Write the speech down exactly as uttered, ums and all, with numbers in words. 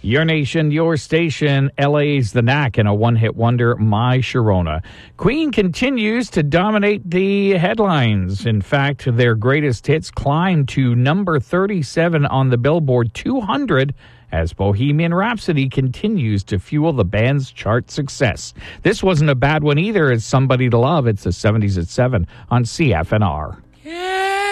Your nation, your station, L A's The Knack, and a one-hit wonder, My Sharona. Queen continues to dominate the headlines. In fact, their greatest hits climbed to number thirty-seven on the Billboard two hundred as Bohemian Rhapsody continues to fuel the band's chart success. This wasn't a bad one either. It's Somebody to Love. It's the seventies at seven on C F N R.